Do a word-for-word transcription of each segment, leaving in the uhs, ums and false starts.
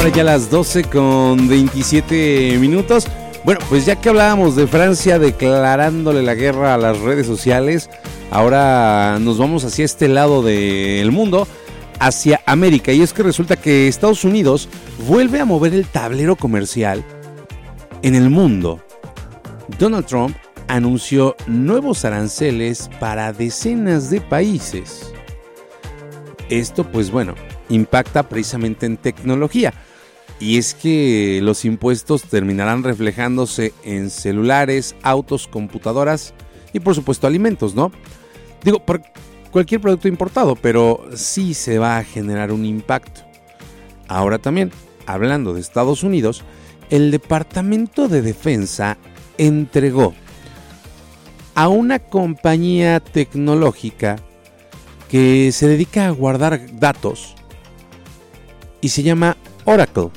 Ahora ya las doce con veintisiete minutos. Bueno, pues ya que hablábamos de Francia declarándole la guerra a las redes sociales, ahora nos vamos hacia este lado del mundo, hacia América. Y es que resulta que Estados Unidos vuelve a mover el tablero comercial en el mundo. Donald Trump anunció nuevos aranceles para decenas de países. Esto, pues bueno, impacta precisamente en tecnología. Y es que los impuestos terminarán reflejándose en celulares, autos, computadoras y por supuesto alimentos, ¿no? Digo, por cualquier producto importado, pero sí se va a generar un impacto. Ahora también, hablando de Estados Unidos, el Departamento de Defensa entregó a una compañía tecnológica que se dedica a guardar datos y se llama Oracle.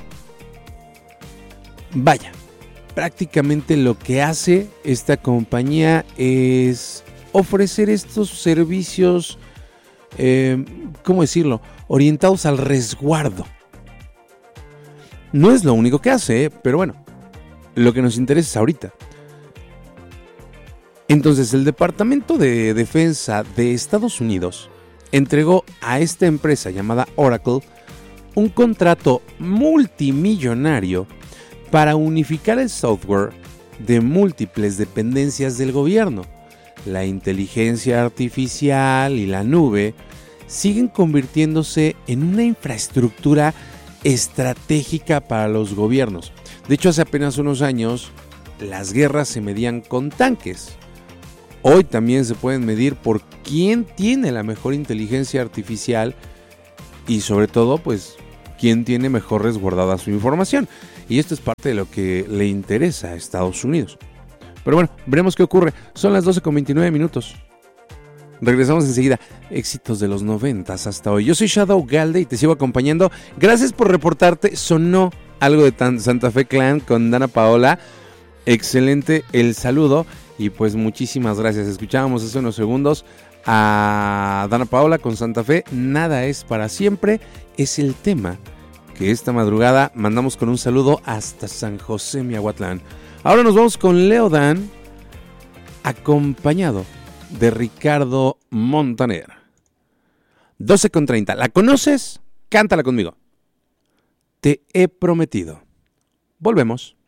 Vaya, prácticamente lo que hace esta compañía es ofrecer estos servicios, eh, ¿cómo decirlo?, orientados al resguardo. No es lo único que hace, ¿eh? Pero bueno, lo que nos interesa es ahorita. Entonces, el Departamento de Defensa de Estados Unidos entregó a esta empresa llamada Oracle un contrato multimillonario para unificar el software de múltiples dependencias del gobierno. La inteligencia artificial y la nube siguen convirtiéndose en una infraestructura estratégica para los gobiernos. De hecho, hace apenas unos años, las guerras se medían con tanques. Hoy también se pueden medir por quién tiene la mejor inteligencia artificial y sobre todo, pues, quién tiene mejor resguardada su información. Y esto es parte de lo que le interesa a Estados Unidos. Pero bueno, veremos qué ocurre. Son las doce con veintinueve minutos. Regresamos enseguida. Éxitos de los noventas hasta hoy. Yo soy Shadow Galde y te sigo acompañando. Gracias por reportarte. Sonó algo de Santa Fe Clan con Dana Paola. Excelente el saludo. Y pues muchísimas gracias. Escuchábamos hace unos segundos a Dana Paola con Santa Fe. Nada es para siempre. Es el tema que esta madrugada mandamos con un saludo hasta San José, Miahuatlán. Ahora nos vamos con Leodan, acompañado de Ricardo Montaner. doce con treinta. ¿La conoces? Cántala conmigo. Te he prometido. Volvemos.